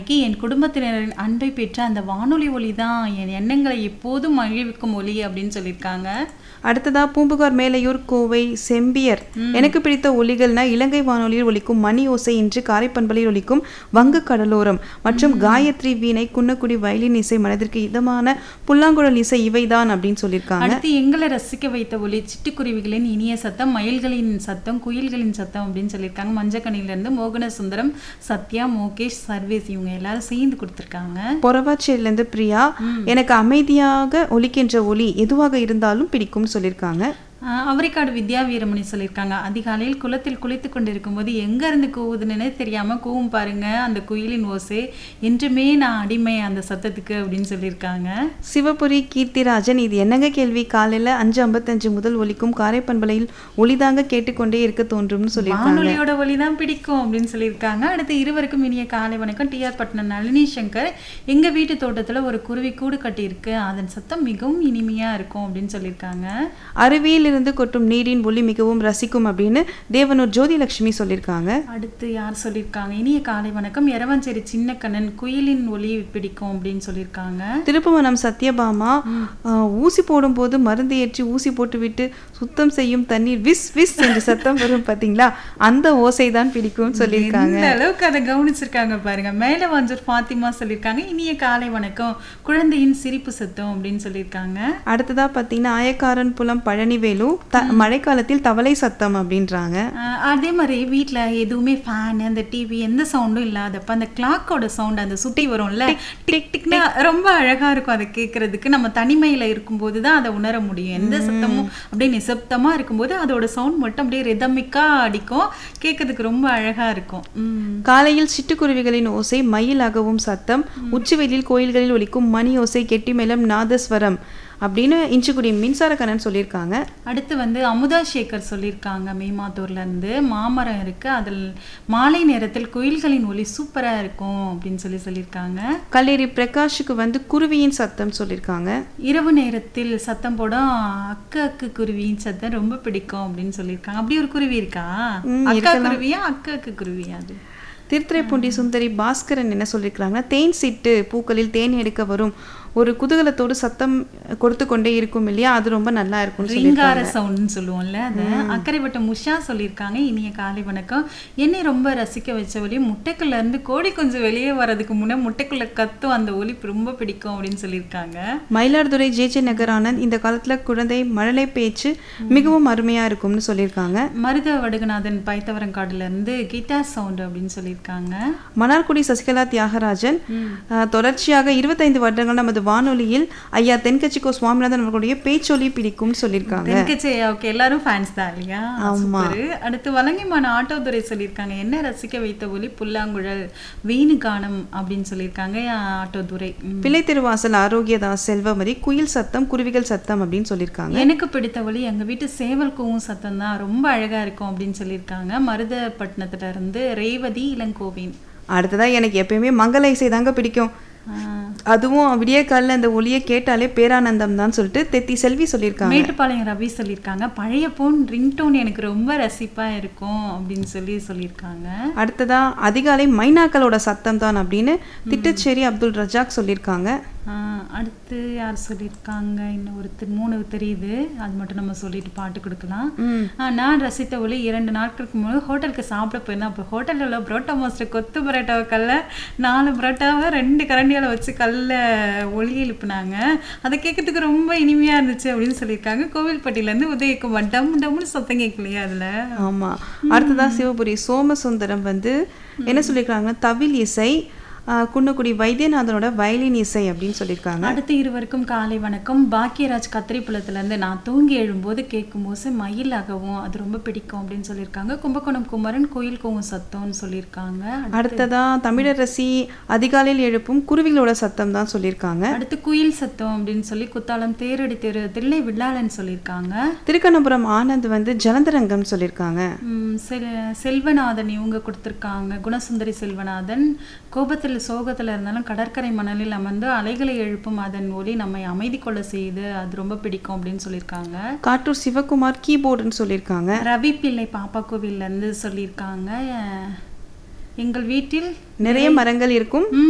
அன்னைக்கு என் குடும்பத்தினரின் அன்பை பெற்ற அந்த வானொலி ஒலி தான் என் எண்ணங்களை எப்போதும் மகிழ்விக்கும் ஒலி அப்படின்னு சொல்லியிருக்காங்க. அடுத்ததா பூம்புகார் மேலையூர் கோவை செம்பியர் எனக்கு பிடித்த ஒலிகள்னா இலங்கை வானொலியில் ஒலிக்கும் மணி ஓசை இன்று காரைப்பண்பலில் ஒலிக்கும் வங்க கடலோரம் மற்றும் காயத்ரி வீணை குன்னக்குடி வயலின் இசை மனதிற்கு இதமான புல்லாங்குழல் இசை இவைதான் அப்படின்னு சொல்லியிருக்காங்க. அடுத்து எங்களை ரசிக்க வைத்த ஒலி சிட்டுக்குருவிகளின் இனிய சத்தம், மயில்களின் சத்தம், குயில்களின் சத்தம் அப்படின்னு சொல்லியிருக்காங்க. மஞ்சக்கணிலிருந்து மோகன சுந்தரம், சத்யா, மோகேஷ், சர்வேஸ் இவங்க எல்லாரும் சேர்ந்து கொடுத்துருக்காங்க. பொறவாச்சேரியிலிருந்து பிரியா எனக்கு அமைதியாக ஒலிக்கின்ற ஒலி எதுவாக இருந்தாலும் பிடிக்கும் சொல்லியிருக்காங்க. அவரைக்காடு வித்யா வீரமணி சொல்லியிருக்காங்க. அதிகாலையில் குளத்தில் குளித்து கொண்டிருக்கும் போது எங்கேருந்து கூவுதுன்னே தெரியாமல் கூவும் பாருங்க அந்த குயிலின் ஓசை, என்றுமே நான் அடிமை அந்த சத்தத்துக்கு அப்படின்னு சொல்லியிருக்காங்க. சிவபுரி கீர்த்திராஜன் இது என்னங்க கேள்வி, காலையில் 5:55 முதல் ஒலிக்கும் காரைப்பண்பலையில் ஒலிதாங்க கேட்டுக்கொண்டே இருக்க தோன்றும்னு சொல்லியிருக்காங்க. வானொலியோட ஒலி தான் பிடிக்கும் அப்படின்னு சொல்லியிருக்காங்க. அடுத்து இருவருக்கும் இனிய காலை வணக்கம். டிஆர் பட்னம் நளினி சங்கர் எங்கள் வீட்டு தோட்டத்தில் ஒரு குருவி கூடு கட்டியிருக்கு, அதன் சத்தம் மிகவும் இனிமையாக இருக்கும் அப்படின்னு சொல்லியிருக்காங்க. அருவியில் இருந்து கொட்டும் நீரின் ஒலி மிகவும் ரசிக்கும் அப்படின்னு தேவனூர் ஜோதிலட்சுமி சொல்லியிருக்காங்க. அடுத்து யார் சொல்லியிருக்காங்க, இனிய காலை வணக்கம் எரவஞ்சேரி சின்ன கண்ணன் குயிலின் ஒலி பிடிக்கும் அப்படின்னு சொல்லியிருக்காங்க. திருப்புவனம் சத்யபாமா ஊசி போடும் போது மருந்து ஏற்றி ஊசி போட்டு விட்டு சுத்தம் செய்யும் தண்ணீர் விஸ் விஸ் என்று சத்தம் வரும் பார்த்தீங்களா, அந்த ஓசை தான் பிடிக்கும் சொல்லியிருக்காங்க. இந்த அளவுக்கு அதை கவனிச்சிருக்காங்க பாருங்க. மேல வாஞ்சூர் ஃபாத்திமா சொல்லியிருக்காங்க இனிய காலை வணக்கம் குழந்தையின் சிரிப்பு சத்தம் அப்படின்னு சொல்லியிருக்காங்க. அடுத்ததா பார்த்தீங்கன்னா ஆயக்காரன் புலம் பழனிவேலு மழைக்காலத்தில் தவளை சத்தம் அப்படின்றாங்க. அதே மாதிரி வீட்டில் எதுவுமே ஃபேன் அந்த டிவி எந்த சவுண்டும் இல்லாதப்ப அந்த கிளாக்கோட சவுண்ட் அந்த சுட்டி வரும்ல டிக் டிக்னா ரொம்ப அழகா இருக்கும். அதை கேட்கறதுக்கு நம்ம தனிமையில இருக்கும்போது தான் அதை உணர முடியும். எந்த சத்தமும் அப்படியே நிசப்தமா இருக்கும்போது அதோட சவுண்ட் மட்டும் அப்படியே ரிதமிக்கா அடிக்கும், கேட்கறதுக்கு ரொம்ப அழகா இருக்கும். காலையில் சிட்டுக்குருவிகளின் ஓசை, மயிலாகவும் சத்தம், உச்சிவெளியில் கோயில்களில் ஒலிக்கும் மணி ஓசை, கெட்டிமேளம், நாதஸ்வரம் அப்படின்னு இன்ச்சுக்குடி மின்சாரக்கண்ணன் சொல்லியிருக்காங்க. அடுத்து வந்து அமுதா சேகர் சொல்லியிருக்காங்க மேமாத்தூர்ல இருந்து மாமரம் இருக்கு, அதில் மாலை நேரத்தில் குயில்களின் ஒலி சூப்பரா இருக்கும் அப்படின்னு சொல்லியிருக்காங்க. கல்லேரி பிரகாஷுக்கு வந்து குருவியின் சத்தம் சொல்லியிருக்காங்க. இரவு நேரத்தில் சத்தம் போடும் அக்கு அக்கு குருவியின் சத்தம் ரொம்ப பிடிக்கும் அப்படின்னு சொல்லியிருக்காங்க. அப்படி ஒரு குருவி இருக்கா, அக்கா குருவியா அக்கு அக்கு குருவியா? அது திருத்துறைப்பூண்டி சுந்தரி பாஸ்கரன் என்ன சொல்லியிருக்கிறாங்கன்னா தேன் சிட்டு பூக்களில் தேன் எடுக்க வரும் ஒரு குதூகலத்தோடு சத்தம் கொடுத்து கொண்டே இருக்கும் இல்லையா, அது ரொம்ப நல்லா இருக்கும் ரிங்கார சவுண்ட்னு சொல்லுவோம்ல அது. அக்கறைப்பட்ட முஷா சொல்லியிருக்காங்க இனிய காலை வணக்கம் என்னை ரொம்ப ரசிக்க வச்ச ஒலி முட்டைக்குள்ள இருந்து கோழி கொஞ்சம் வெளியே வர்றதுக்கு முன்னே முட்டைக்குள்ள கத்தும் அந்த ஒலி ரொம்ப பிடிக்கும் அப்படின்னு சொல்லியிருக்காங்க. மயிலாடுதுறை ஜே நகர் ஆனந்த் இந்த காலத்துல குழந்தை மழலை பேச்சு மிகவும் அருமையா இருக்கும்னு சொல்லியிருக்காங்க. மருத வடுகநாதன் பைத்தவரங்காடுல இருந்து கிட்டார் சவுண்ட் அப்படின்னு சொல்லியிருக்காங்க. மணார்குடி சசிகலா தியாகராஜன் தொடர்ச்சியாக 25 வருடங்கள் நமது வானொலியில் ஐயா தென்கட்சிக்கோ சுவாமிநாதன் அவர்களுடைய பேச்சொலி பிடிக்கும்னு சொல்லியிருக்காங்க. தென்கட்சி ஓகே, எல்லாரும் ஃபேன்ஸ் தான் இல்லையா? ஆமா. அடுத்து வலங்கிமான ஆட்டோதுரை சொல்லியிருக்காங்க என்ன ரசிக்க வைத்த ஒலி புல்லாங்குழல் வீணு கானம் அப்படின்னு சொல்லியிருக்காங்க ஆட்டோதுரை. பிள்ளை திருவாசல் ஆரோக்கியதாஸ் செல்வமதி குயில் சத்தம் குருவிகள் சத்தம் அப்படின்னு சொல்லியிருக்காங்க. எனக்கு பிடித்த ஒலி எங்க வீட்டு சேவல் கூவும் சத்தம் தான் ரொம்ப அழகா இருக்கும் அப்படின்னு சொல்லியிருக்காங்க. மருதப்பட்டினத்துல இருந்து ரேவதி இளங்கோவின். அடுத்ததா எனக்கு எப்பயுமே மங்கள இசை தாங்க பிடிக்கும், அதுவும் விடிய காலில் அந்த ஒலியை கேட்டாலே பேரானந்தம் தான் சொல்லிட்டு தெத்தி செல்வி சொல்லியிருக்காங்க. மேட்டுப்பாளையம் ரவி சொல்லியிருக்காங்க பழைய போன் ரிங்டோன் எனக்கு ரொம்ப ரசிப்பா இருக்கும் அப்படின்னு சொல்லியிருக்காங்க. அடுத்ததா அதிகாலை மைனாக்களோட சத்தம் தான் அப்படின்னு திட்டச்சேரி அப்துல் ரஜாக் சொல்லியிருக்காங்க. அடுத்து யார் சொல்லியிருக்காங்க, இன்னும் ஒரு 3 தெரியுது, அது மட்டும் நம்ம சொல்லிட்டு பாட்டு கொடுக்கலாம். நான் ரசித்த ஒலி 2 நாட்களுக்கு முன்னாடி ஹோட்டலுக்கு சாப்பிட போயிருந்தேன். அப்போ ஹோட்டலில் உள்ள புரோட்டா மாஸ்டர் கொத்து பரோட்டாவை கல்ல 4 புரோட்டாவை 2 கரண்டியால் வச்சு கல்ல ஒலி எழுப்புனாங்க, அதை கேட்கறதுக்கு ரொம்ப இனிமையா இருந்துச்சு அப்படின்னு சொல்லியிருக்காங்க. கோவில்பட்டியிலேருந்து உதயகுமார் டம் டம்னு சத்தம் கேட்கலையா அதுல. ஆமா. அடுத்ததான் சிவபுரி சோமசுந்தரம் வந்து என்ன சொல்லியிருக்காங்க, தவில் இசை, குன்னக்குடி வைத்தியநாதனோட வயலின் இசை அப்படின்னு சொல்லியிருக்காங்க. அடுத்து இருவருக்கும் காலை வணக்கம். பாக்கியராஜ் கத்திரிப்புலத்துலேருந்து நான் தூங்கி எழும்போது கேட்கும் போது மயிலாகவும் அது ரொம்ப பிடிக்கும் அப்படின்னு சொல்லியிருக்காங்க. கும்பகோணம் குமரன் கோயில் கோவும் சத்தம்னு சொல்லியிருக்காங்க. அடுத்ததான் தமிழரசி அதிகாலையில் எழுப்பும் குருவிகளோட சத்தம் தான் சொல்லியிருக்காங்க. அடுத்து குயில் சத்தம் அப்படின்னு சொல்லி குத்தாலம் தேரடி தெரு தில்லை விழாலன்னு சொல்லியிருக்காங்க. திருக்கண்ணபுரம் ஆனந்த் வந்து ஜலந்தரங்கம் சொல்லியிருக்காங்க. செல்வநாதன் இவங்க கொடுத்துருக்காங்க. குணசுந்தரி செல்வநாதன் கோபத்தில் சோகத்தில் இருந்தாலும் கடற்கரை மணலில் அமர்ந்து அலைகளை எழுப்பும் அதன் ஒலி நம்மை அமைதி கொள்ள செய்து அது ரொம்ப பிடிக்கும் அப்படின்னு சொல்லியிருக்காங்க. காட்டூர் சிவகுமார் கீபோர்டுன்னு சொல்லியிருக்காங்க. ரவி பிள்ளை பாப்பா கோவில்ல இருந்து சொல்லியிருக்காங்க எங்கள் வீட்டில் நிறைய மரங்கள் இருக்கும்